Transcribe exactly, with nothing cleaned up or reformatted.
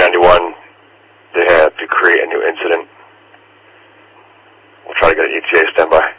ninety-one, they have to create a new incident. We'll try to get an E T A standby.